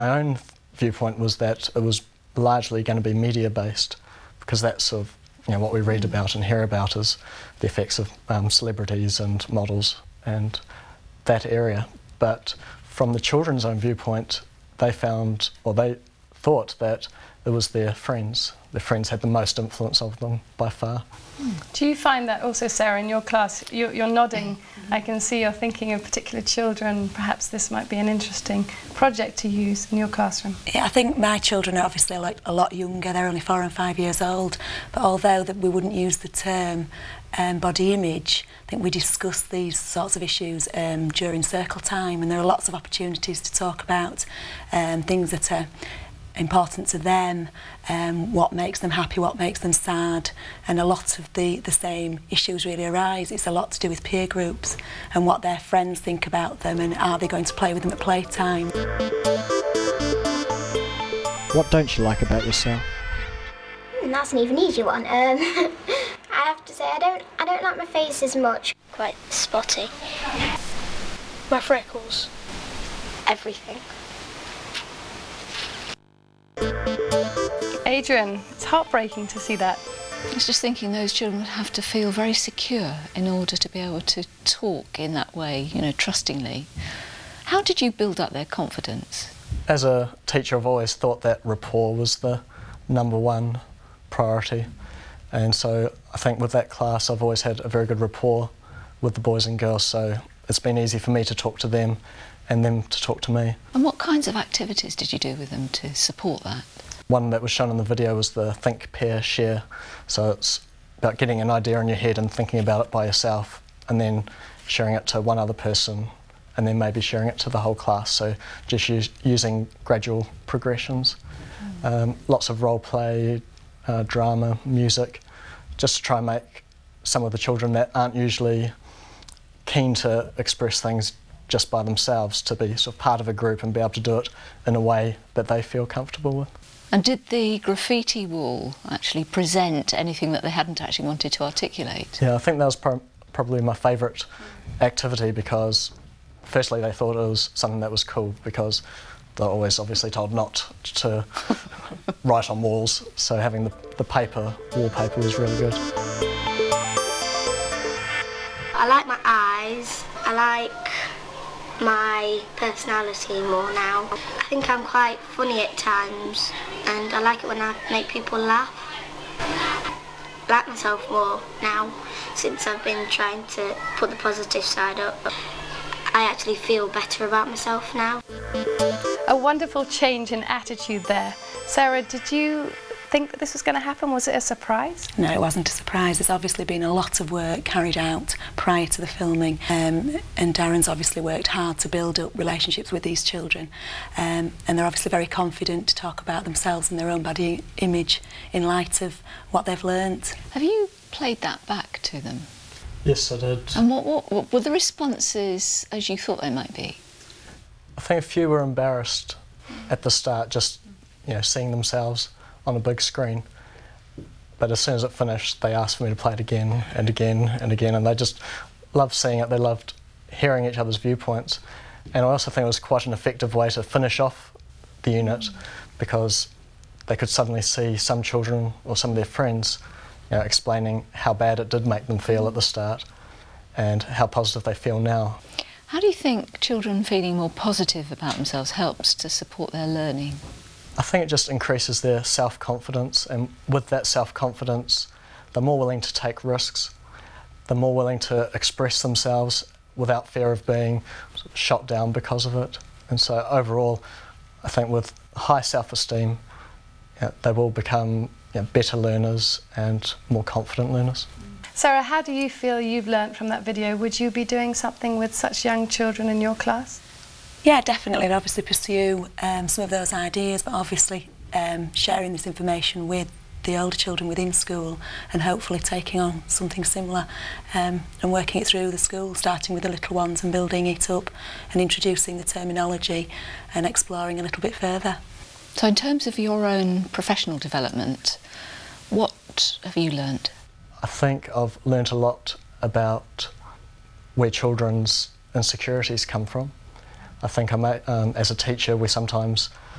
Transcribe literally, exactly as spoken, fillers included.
My own viewpoint was that it was largely going to be media-based, because that's sort of, you know, what we read about and hear about is the effects of um, celebrities and models and that area. But from the children's own viewpoint, they found, or they thought that it was their friends. Their friends had the most influence of them by far. Do you find that also, Sarah, in your class? You're, you're nodding. Mm-hmm. I can see you're thinking of particular children. Perhaps this might be an interesting project to use in your classroom. Yeah, I think my children are obviously like a lot younger. They're only four and five years old. But although that we wouldn't use the term um, body image, I think we discuss these sorts of issues um, during circle time, and there are lots of opportunities to talk about um, things that are important to them, um, what makes them happy, what makes them sad, and a lot of the, the same issues really arise. It's a lot to do with peer groups and what their friends think about them, and are they going to play with them at playtime. What don't you like about yourself? And that's an even easier one. Um, I have to say I don't, I don't like my face as much. Quite spotty. My freckles. Everything. Adrian, it's heartbreaking to see that. I was just thinking those children would have to feel very secure in order to be able to talk in that way, you know, trustingly. How did you build up their confidence? As a teacher, I've always thought that rapport was the number one priority. And so I think with that class, I've always had a very good rapport with the boys and girls, so it's been easy for me to talk to them and them to talk to me. And what kinds of activities did you do with them to support that? One that was shown in the video was the Think, Pair, Share. So it's about getting an idea in your head and thinking about it by yourself, and then sharing it to one other person, and then maybe sharing it to the whole class. So just use, using gradual progressions. Mm. Um, lots of role play, uh, drama, music, just to try and make some of the children that aren't usually keen to express things just by themselves to be sort of part of a group and be able to do it in a way that they feel comfortable with. And did the graffiti wall actually present anything that they hadn't actually wanted to articulate? Yeah, I think that was pro probably my favourite activity, because firstly they thought it was something that was cool, because they're always obviously told not to write on walls, so having the, the paper, wallpaper was really good. I like my eyes. I like my personality more now. I think I'm quite funny at times, and I like it when I make people laugh. I like myself more now, since I've been trying to put the positive side up. I actually feel better about myself now. A wonderful change in attitude there. Sarah, did you think that this was going to happen? Was it a surprise? No, it wasn't a surprise. There's obviously been a lot of work carried out prior to the filming, um, and Darren's obviously worked hard to build up relationships with these children, um, and they're obviously very confident to talk about themselves and their own body image in light of what they've learnt. Have you played that back to them? Yes, I did. And what, what, what were the responses as you thought they might be? I think a few were embarrassed at the start, just, you know, seeing themselves on a big screen, but as soon as it finished they asked for me to play it again and again and again, and they just loved seeing it. They loved hearing each other's viewpoints, and I also think it was quite an effective way to finish off the unit, because they could suddenly see some children or some of their friends, you know, explaining how bad it did make them feel at the start and how positive they feel now. How do you think children feeling more positive about themselves helps to support their learning? I think it just increases their self-confidence, and with that self-confidence they're more willing to take risks, they're more willing to express themselves without fear of being shot down because of it. And so overall I think with high self-esteem, you know, they will become, you know, better learners and more confident learners. Sarah, how do you feel you've learnt from that video? Would you be doing something with such young children in your class? Yeah, definitely. I'd obviously pursue um, some of those ideas, but obviously um, sharing this information with the older children within school, and hopefully taking on something similar um, and working it through the school, starting with the little ones and building it up and introducing the terminology and exploring a little bit further. So in terms of your own professional development, what have you learnt? I think I've learnt a lot about where children's insecurities come from. I think I may, um, as a teacher we sometimes